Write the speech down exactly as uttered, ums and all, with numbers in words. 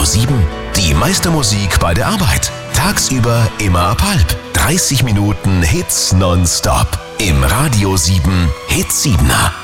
Radio sieben, die meiste Musik bei der Arbeit. Tagsüber immer ab halb. dreißig Minuten Hits nonstop. Im Radio sieben Hit siebener.